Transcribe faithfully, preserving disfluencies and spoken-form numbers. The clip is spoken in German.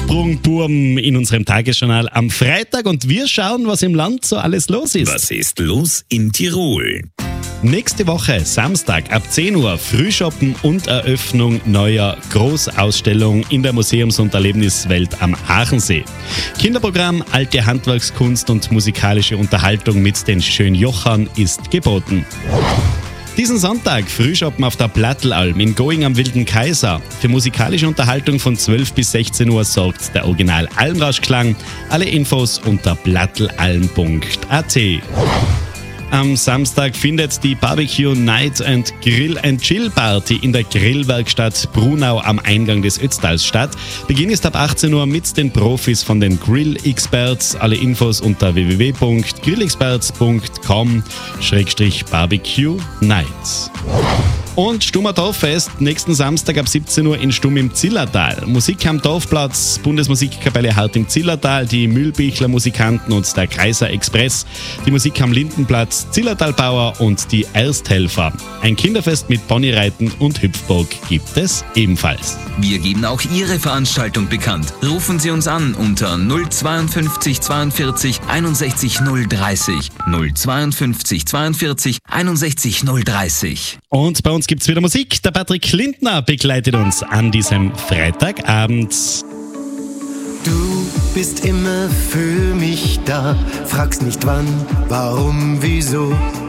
Zeitsprung-Burm in unserem Tagesjournal am Freitag und wir schauen, was im Land so alles los ist. Was ist los in Tirol? Nächste Woche, Samstag ab zehn Uhr, Frühschoppen und Eröffnung neuer Großausstellung in der Museums- und Erlebniswelt am Aachensee. Kinderprogramm, alte Handwerkskunst und musikalische Unterhaltung mit den Schönjochern ist geboten. Diesen Sonntag Frühschoppen auf der Plattelalm in Going am Wilden Kaiser. Für musikalische Unterhaltung von zwölf bis sechzehn Uhr sorgt der Original Almrauschklang. Alle Infos unter plattelalm punkt a t. Am Samstag findet die Barbecue Night and Grill and Chill Party in der Grillwerkstatt Brunau am Eingang des Ötztals statt. Beginn ist ab achtzehn Uhr mit den Profis von den Grill Experts. Alle Infos unter w w w punkt grillexperts punkt com Schrägstrich Barbecue Nights. Und Stummer Dorffest nächsten Samstag ab siebzehn Uhr in Stumm im Zillertal. Musik am Dorfplatz, Bundesmusikkapelle Hart im Zillertal, die Mühlbichler Musikanten und der Kaiser Express, die Musik am Lindenplatz, Zillertalbauer und die Ersthelfer. Ein Kinderfest mit Ponyreiten und Hüpfburg gibt es ebenfalls. Wir geben auch Ihre Veranstaltung bekannt. Rufen Sie uns an unter null zweiundfünfzig zweiundvierzig einundsechzig null dreißig. null zweiundfünfzig zweiundvierzig einundsechzig null dreißig. Und bei uns gibt es wieder Musik. Der Patrick Lindner begleitet uns an diesem Freitagabend. Du bist immer für mich da, fragst nicht wann, warum, wieso.